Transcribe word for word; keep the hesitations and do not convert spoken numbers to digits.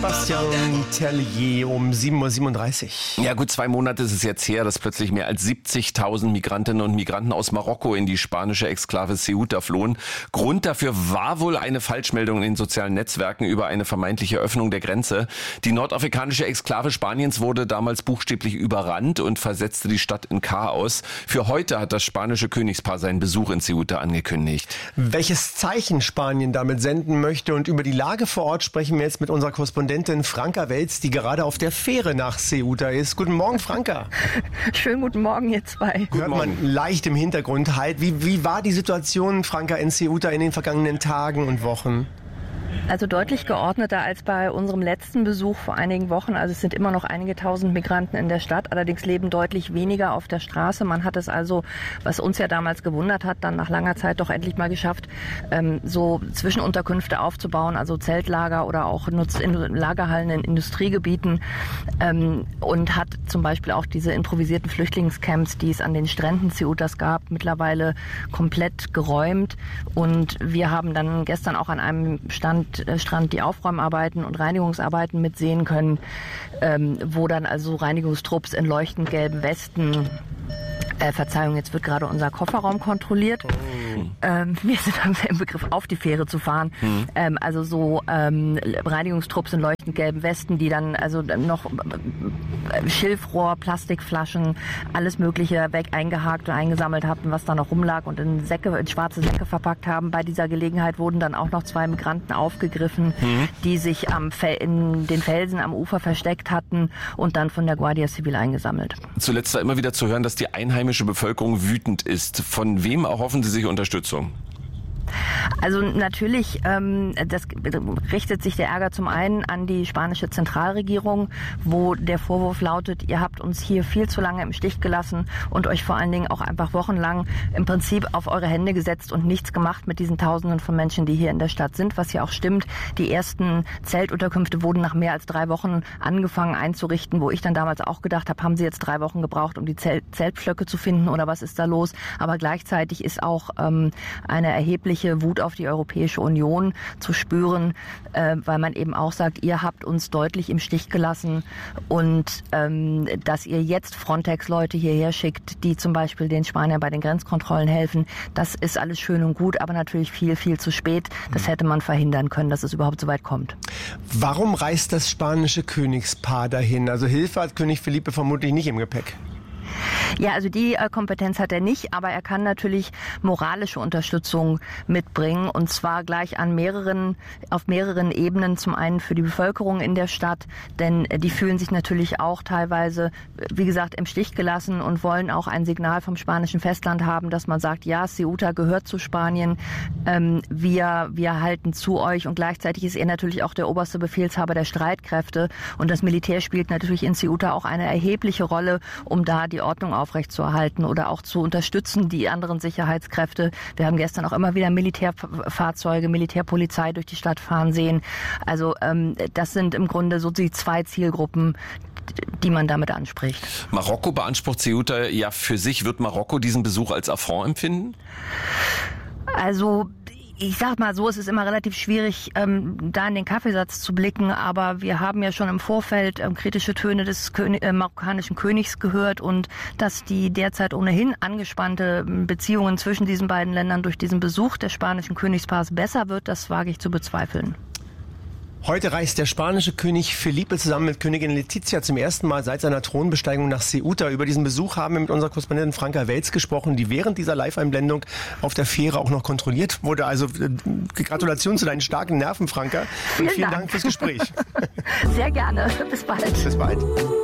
Bastian Tellier um sieben Uhr siebenunddreißig. Ja, gut zwei Monate ist es jetzt her, dass plötzlich mehr als siebzigtausend Migrantinnen und Migranten aus Marokko in die spanische Exklave Ceuta flohen. Grund dafür war wohl eine Falschmeldung in den sozialen Netzwerken über eine vermeintliche Öffnung der Grenze. Die nordafrikanische Exklave Spaniens wurde damals buchstäblich überrannt und versetzte die Stadt in Chaos. Für heute hat das spanische Königspaar seinen Besuch in Ceuta angekündigt. Welches Zeichen Spanien damit senden möchte und über die Lage vor Ort sprechen wir jetzt mit unserer Korrespondentin Franka Welz, die gerade auf der Fähre nach Ceuta ist. Guten Morgen, Franka. Schönen guten Morgen, ihr zwei. Hört man leicht im Hintergrund halt. Wie, wie war die Situation, Franka, in Ceuta in den vergangenen Tagen und Wochen? Also deutlich geordneter als bei unserem letzten Besuch vor einigen Wochen. Also es sind immer noch einige tausend Migranten in der Stadt, allerdings leben deutlich weniger auf der Straße. Man hat es also, was uns ja damals gewundert hat, dann nach langer Zeit doch endlich mal geschafft, so Zwischenunterkünfte aufzubauen, also Zeltlager oder auch Lagerhallen in Industriegebieten, und hat zum Beispiel auch diese improvisierten Flüchtlingscamps, die es an den Stränden Ceutas gab, mittlerweile komplett geräumt. Und wir haben dann gestern auch an einem Stand Strand die Aufräumarbeiten und Reinigungsarbeiten mitsehen können, ähm, wo dann also Reinigungstrupps in leuchtend gelben Westen, äh, Verzeihung, jetzt wird gerade unser Kofferraum kontrolliert. Oh. Ähm, wir sind im Begriff, auf die Fähre zu fahren. Mhm. Ähm, also so ähm, Reinigungstrupps in leuchtend gelben Westen, die dann also noch äh, Schilfrohr, Plastikflaschen, alles Mögliche weg eingehakt und eingesammelt hatten, was da noch rumlag und in Säcke, in schwarze Säcke verpackt haben. Bei dieser Gelegenheit wurden dann auch noch zwei Migranten aufgegriffen, mhm. die sich am Fel- in den Felsen am Ufer versteckt hatten und dann von der Guardia Civil eingesammelt. Zuletzt war immer wieder zu hören, dass die einheimische Bevölkerung wütend ist. Von wem erhoffen Sie sich Unterstützung? Also natürlich, ähm, das richtet sich der Ärger zum einen an die spanische Zentralregierung, wo der Vorwurf lautet, ihr habt uns hier viel zu lange im Stich gelassen und euch vor allen Dingen auch einfach wochenlang im Prinzip auf eure Hände gesetzt und nichts gemacht mit diesen Tausenden von Menschen, die hier in der Stadt sind, was ja auch stimmt. Die ersten Zeltunterkünfte wurden nach mehr als drei Wochen angefangen einzurichten, wo ich dann damals auch gedacht habe, haben sie jetzt drei Wochen gebraucht, um die Zelt- Zeltpflöcke zu finden oder was ist da los? Aber gleichzeitig ist auch ähm, eine erhebliche Wut auf die Europäische Union zu spüren, äh, weil man eben auch sagt, ihr habt uns deutlich im Stich gelassen und ähm, dass ihr jetzt Frontex-Leute hierher schickt, die zum Beispiel den Spaniern bei den Grenzkontrollen helfen, das ist alles schön und gut, aber natürlich viel, viel zu spät. Das hätte man verhindern können, dass es überhaupt so weit kommt. Warum reist das spanische Königspaar dahin? Also Hilfe hat König Felipe vermutlich nicht im Gepäck. Ja, also die äh, Kompetenz hat er nicht, aber er kann natürlich moralische Unterstützung mitbringen und zwar gleich an mehreren, auf mehreren Ebenen. Zum einen für die Bevölkerung in der Stadt, denn äh, die fühlen sich natürlich auch teilweise, wie gesagt, im Stich gelassen und wollen auch ein Signal vom spanischen Festland haben, dass man sagt, ja, Ceuta gehört zu Spanien, ähm, wir, wir halten zu euch und gleichzeitig ist er natürlich auch der oberste Befehlshaber der Streitkräfte und das Militär spielt natürlich in Ceuta auch eine erhebliche Rolle, um da die Ordnung aufrechtzuerhalten oder auch zu unterstützen, die anderen Sicherheitskräfte. Wir haben gestern auch immer wieder Militärfahrzeuge, Militärpolizei durch die Stadt fahren sehen. Also ähm, das sind im Grunde so die zwei Zielgruppen, die man damit anspricht. Marokko beansprucht Ceuta ja für sich. Wird Marokko diesen Besuch als Affront empfinden? Also ich sag mal so, es ist immer relativ schwierig, ähm, da in den Kaffeesatz zu blicken, aber wir haben ja schon im Vorfeld ähm, kritische Töne des König, äh, marokkanischen Königs gehört und dass die derzeit ohnehin angespannte Beziehungen zwischen diesen beiden Ländern durch diesen Besuch des spanischen Königspaars besser wird, das wage ich zu bezweifeln. Heute reist der spanische König Felipe zusammen mit Königin Letizia zum ersten Mal seit seiner Thronbesteigung nach Ceuta. Über diesen Besuch haben wir mit unserer Korrespondentin Franka Welz gesprochen, die während dieser Live-Einblendung auf der Fähre auch noch kontrolliert wurde. Also äh, Gratulation zu deinen starken Nerven, Franka. Und vielen, vielen Dank. Dank fürs Gespräch. Sehr gerne. Bis bald. Bis bald.